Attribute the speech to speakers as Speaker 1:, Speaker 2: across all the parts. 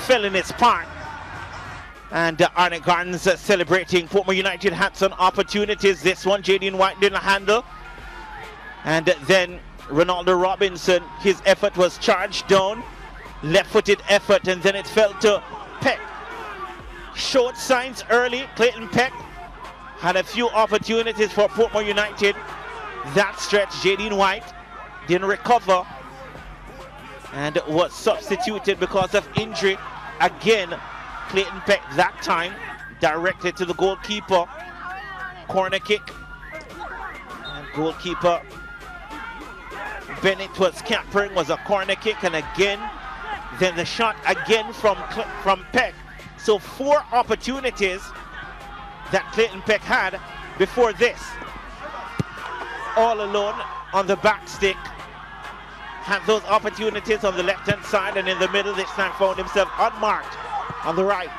Speaker 1: fell in its part. And Arnett Gardens celebrating. Portmore United had some opportunities. This one, Jaden White didn't handle. And then Ronaldo Robinson, his effort was charged down. Left-footed effort, and then it fell to Peck. Showed signs early. Clayton Peck had a few opportunities for Portmore United. That stretch, Jaden White didn't recover and was substituted because of injury. Again, Clayton Peck that time directed to the goalkeeper. Corner kick. And goalkeeper Bennett was capering, was a corner kick, and again, then the shot again from Peck. So 4 opportunities that Clayton Peck had before this. All alone on the back stick. Had those opportunities on the left-hand side, and in the middle this time found himself unmarked on the right.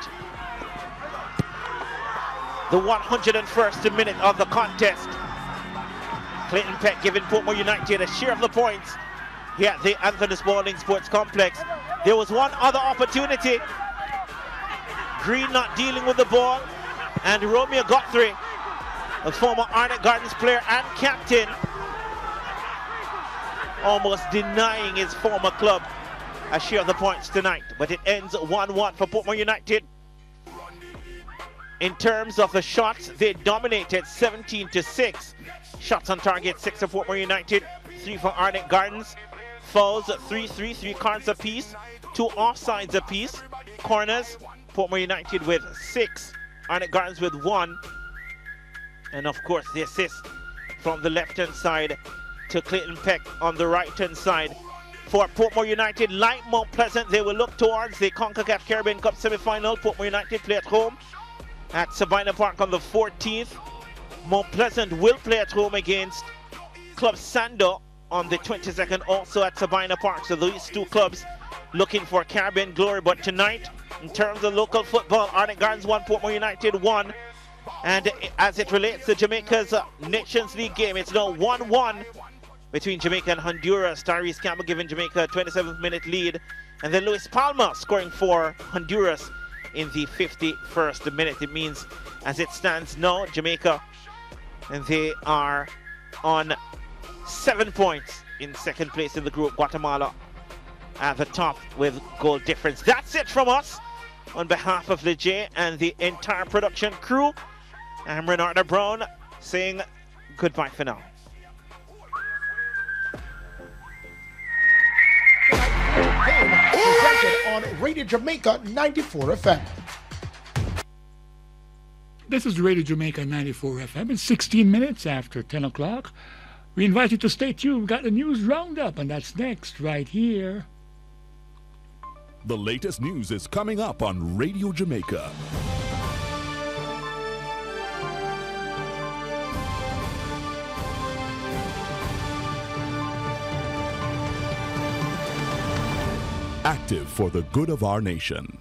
Speaker 1: The 101st minute of the contest. Clayton Peck giving Portmore United a share of the points here at the Anthony Spalding Sports Complex. There was one other opportunity. Green not dealing with the ball, and Romeo Guthrie, a former Arnett Gardens player and captain, almost denying his former club a share of the points tonight. But it ends 1-1 for Portmore United. In terms of the shots, they dominated 17-6. Shots on target, 6 for Portmore United, 3 for Arnett Gardens. Fouls, 3-3, 3 cards apiece, 2 offsides apiece. Corners, Portmore United with 6, Arnett Gardens with 1. And of course the assist from the left-hand side to Clayton Peck on the right-hand side. For Portmore United, like Mount Pleasant, they will look towards the CONCACAF Caribbean Cup semi-final. Portmore United play at home at Sabina Park on the 14th. Mount Pleasant will play at home against Club Sando on the 22nd, also at Sabina Park. So these two clubs looking for Caribbean glory. But tonight, in terms of local football, Arnett Gardens 1, Portmore United 1. And as it relates to Jamaica's Nations League game, it's now 1-1 between Jamaica and Honduras. Tyrese Campbell giving Jamaica a 27th minute lead. And then Luis Palma scoring for Honduras in the 51st minute. It means, as it stands now, Jamaica, and they are on 7 points in second place in the group. Guatemala at the top with goal difference. That's it from us. On behalf of Lejay and the entire production crew, I'm Renata Brown saying goodbye for now.
Speaker 2: Presented on Radio Jamaica 94 FM.
Speaker 3: This is Radio Jamaica 94 FM. It's 16 minutes after 10 o'clock. We invite you to stay tuned. We've got the news roundup, and that's next right here.
Speaker 4: The latest news is coming up on Radio Jamaica. Active for the good of our nation.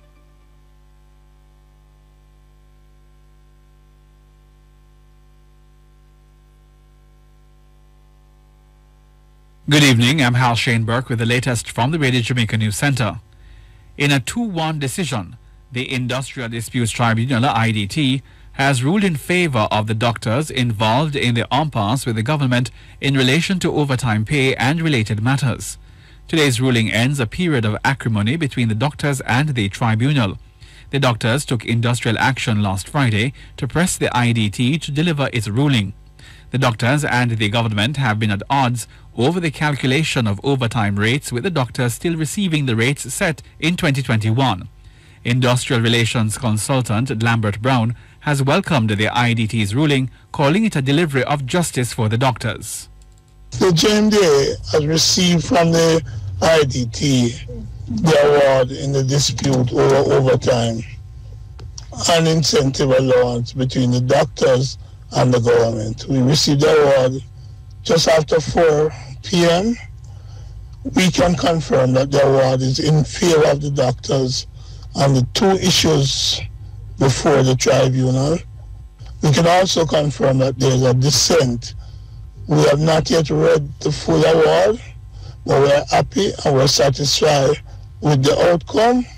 Speaker 5: Good evening, I'm Hal Shane Burke with the latest from the Radio Jamaica News Center. In a 2-1 decision, the Industrial Disputes Tribunal, IDT, has ruled in favor of the doctors involved in the impasse with the government in relation to overtime pay and related matters. Today's ruling ends a period of acrimony between the doctors and the tribunal. The doctors took industrial action last Friday to press the IDT to deliver its ruling. The doctors and the government have been at odds over the calculation of overtime rates, with the doctors still receiving the rates set in 2021. Industrial Relations Consultant Lambert Brown has welcomed the IDT's ruling, calling it a delivery of justice for the doctors.
Speaker 6: The JMDA has received from the IDT the award in the dispute over overtime and incentive allowance between the doctors and the government. We received the award just after 4 p.m. We can confirm that the award is in favor of the doctors on the 2 issues before the tribunal. We can also confirm that there is a dissent. We have not yet read the full award, but we are happy and we're satisfied with the outcome.